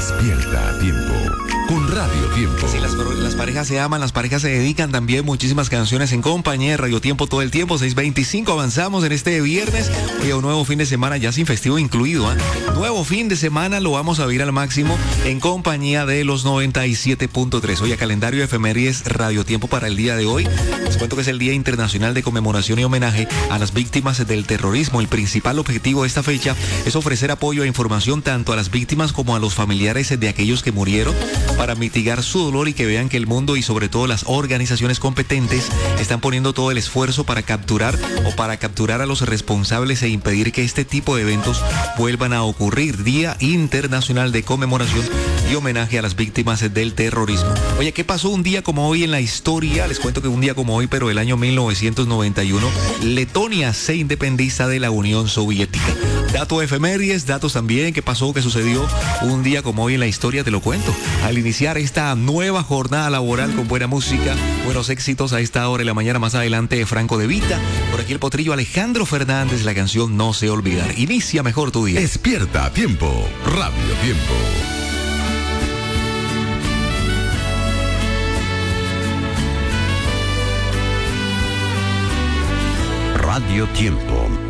Despierta a tiempo con Radio Tiempo. Sí, las parejas se aman, las parejas se dedican también. Muchísimas canciones en compañía de Radio Tiempo todo el tiempo. 6:25, avanzamos en este viernes. Oye, un nuevo fin de semana ya sin festivo incluido, ¿eh? Nuevo fin de semana lo vamos a vivir al máximo en compañía de los 97.3. Oye, calendario de efemérides Radio Tiempo para el día de hoy. Les cuento que es el Día Internacional de Conmemoración y Homenaje a las víctimas del terrorismo. El principal objetivo de esta fecha es ofrecer apoyo e información tanto a las víctimas como a los familiares de aquellos que murieron, para mitigar su dolor y que vean que el mundo y sobre todo las organizaciones competentes están poniendo todo el esfuerzo para capturar a los responsables e impedir que este tipo de eventos vuelvan a ocurrir. Día Internacional de Conmemoración y Homenaje a las víctimas del terrorismo. Oye, ¿qué pasó un día como hoy en la historia? Les cuento que un día como hoy, pero el año 1991, Letonia se independiza de la Unión Soviética. Datos de efemérides, datos también, qué pasó, qué sucedió un día como hoy en la historia, te lo cuento. Al iniciar esta nueva jornada laboral con buena música, buenos éxitos a esta hora de la mañana, más adelante Franco De Vita, por aquí el potrillo Alejandro Fernández, la canción No sé olvidar. Inicia mejor tu día. Despierta a tiempo, Radio Tiempo. Radio Tiempo.